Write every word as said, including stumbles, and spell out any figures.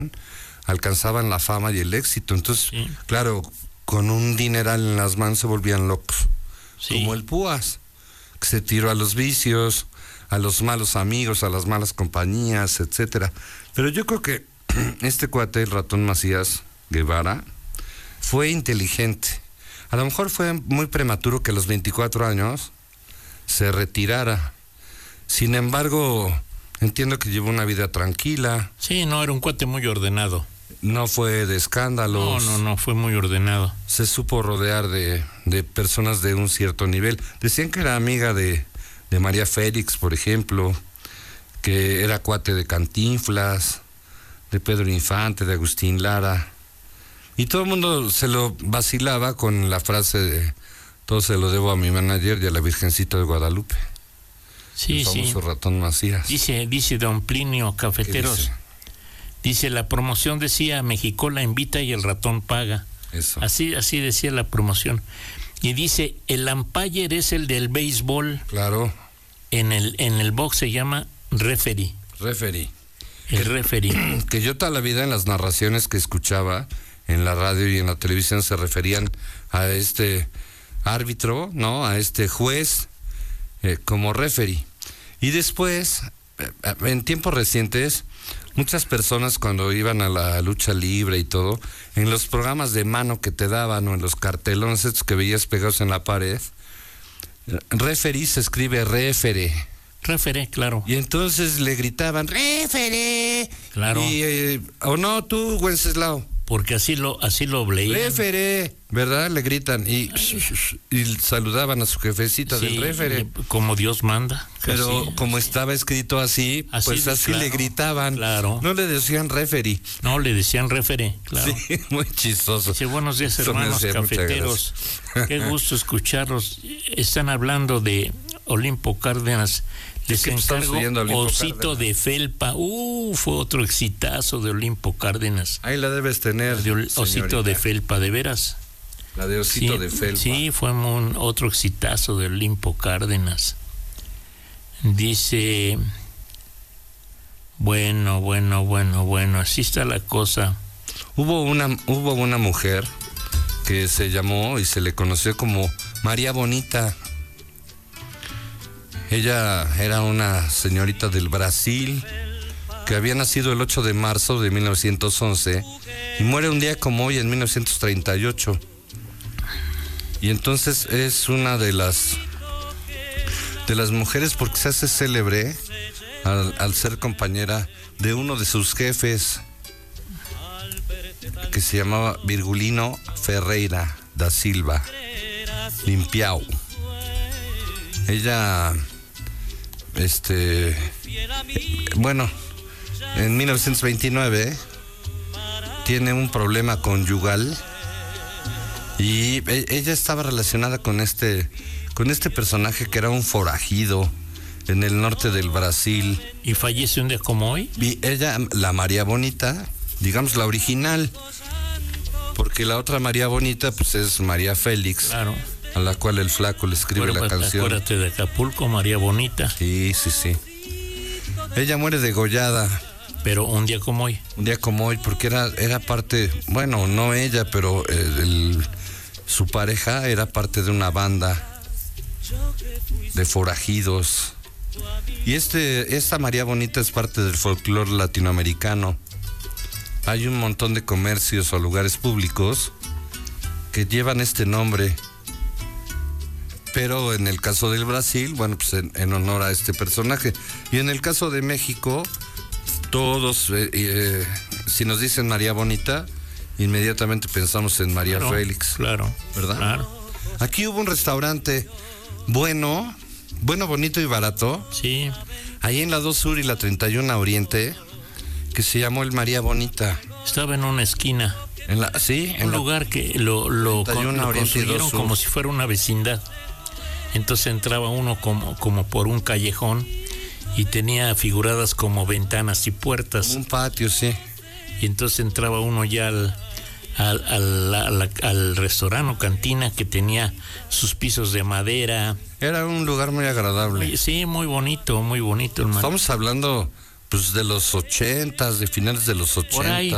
alcanzaban la fama y el éxito. Entonces, sí. claro, con un dineral en las manos se volvían locos. Sí. Como el Púas, que se tiró a los vicios, a los malos amigos, a las malas compañías, etcétera. Pero yo creo que este cuate, el Ratón Macías Guevara, fue inteligente. A lo mejor fue muy prematuro que a los veinticuatro años se retirara. Sin embargo, entiendo que llevó una vida tranquila. Sí, no, era un cuate muy ordenado. No fue de escándalos. No, no, no, fue muy ordenado. Se supo rodear de, de personas de un cierto nivel. Decían que era amiga de, de María Félix, por ejemplo, que era cuate de Cantinflas, de Pedro Infante, de Agustín Lara. Y todo el mundo se lo vacilaba con la frase de todo se lo debo a mi manager y a la Virgencita de Guadalupe. Sí, el famoso sí. Ratón Macías. Dice, dice don Plinio Cafeteros. Dice? dice, la promoción decía México la invita y el ratón paga. Eso. Así, así decía la promoción. Y dice, el umpire es el del béisbol. Claro. En el, en el box se llama referee. Referee. El que, referee. Que yo toda la vida en las narraciones que escuchaba en la radio y en la televisión se referían a este árbitro, ¿no? A este juez eh, como referee. Y después, eh, en tiempos recientes, muchas personas cuando iban a la lucha libre y todo, en los programas de mano que te daban o en los cartelones estos que veías pegados en la pared, referee se escribe refere. Refere, claro. Y entonces le gritaban, refere. Claro. Y, eh, o no, tú, Wenceslao. Porque así lo, así lo leían. Refere, ¿verdad? Le gritan y, y saludaban a su jefecita Sí, del refere. Como Dios manda. Pero así, como así. estaba escrito así, Así, pues así claro, le gritaban. Claro. No le decían refere. No, le decían refere, claro. Sí, muy chistoso. Sí, buenos días, Eso me hermanos hacía mucha cafeteros. Qué gusto escucharlos. Están hablando de Olimpo Cárdenas. Les Sí, pues, estamos encargo oyendo a Olimpo Osito Cárdenas. de Felpa. Uh, fue otro exitazo de Olimpo Cárdenas. Ahí la debes tener, De Ol- Osito señorita. de Felpa, de veras. La de Osito Sí, de Felpa. sí, fue un, otro exitazo de Olimpo Cárdenas. Dice, bueno, bueno, bueno, bueno, así está la cosa. Hubo una, hubo una mujer que se llamó y se le conoció como María Bonita. Ella era una señorita del Brasil que había nacido el ocho de marzo de mil novecientos once y muere un día como hoy en mil novecientos treinta y ocho. Y entonces es una de las de las mujeres porque se hace célebre al, al ser compañera de uno de sus jefes que se llamaba Virgulino Ferreira da Silva Limpiao. Ella este bueno, en mil novecientos veintinueve tiene un problema conyugal y ella estaba relacionada con este con este personaje que era un forajido en el norte del Brasil. ¿Y fallece un día como hoy? Y ella, la María Bonita, digamos la original, porque la otra María Bonita pues es María Félix, Claro. a la cual el flaco le escribe Bueno, la pues, canción. acuérdate de Acapulco, María Bonita. Sí, sí, sí. Ella muere degollada Pero un día como hoy. un día como hoy, porque era, era parte, bueno, no ella, pero el, el- su pareja era parte de una banda de forajidos. Y este, esta María Bonita es parte del folclore latinoamericano. Hay un montón de comercios o lugares públicos que llevan este nombre. Pero en el caso del Brasil, bueno, pues en, en honor a este personaje. Y en el caso de México, todos, eh, eh, si nos dicen María Bonita, inmediatamente pensamos en María Claro, Félix, Claro. ¿verdad? Claro. Aquí hubo un restaurante bueno, bueno, bonito y barato, Sí. ahí en la dos Sur y la treinta y uno Oriente, que se llamó el María Bonita. Estaba en una esquina. En la, sí, en Un la- lugar que lo, lo, treinta y uno lo Oriente y dos construyeron Sur. como si fuera una vecindad. Entonces entraba uno como, como por un callejón y tenía figuradas como ventanas y puertas. un patio, sí. Y entonces entraba uno ya al, al, al, al, al restaurante o cantina que tenía sus pisos de madera. Era un lugar muy agradable. Oye, sí, muy bonito, muy bonito, hermano. Estamos hablando pues de los ochentas, de finales de los Por ahí. ochentas.